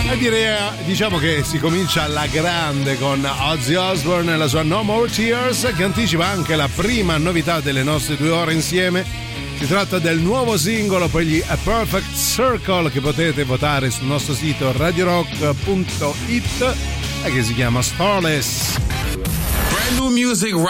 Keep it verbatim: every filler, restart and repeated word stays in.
E direi, diciamo che si comincia alla grande con Ozzy Osbourne e la sua No More Tears, che anticipa anche la prima novità delle nostre due ore insieme. Si tratta del nuovo singolo per gli A Perfect Circle, che potete votare sul nostro sito radio rock punto it e che si chiama Starless. Brand new music